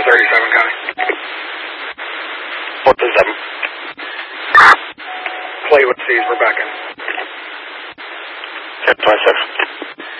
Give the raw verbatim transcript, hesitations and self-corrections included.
thirty-seven, copy. four thirty-seven. Play with C's, we're back in. ten twenty-six.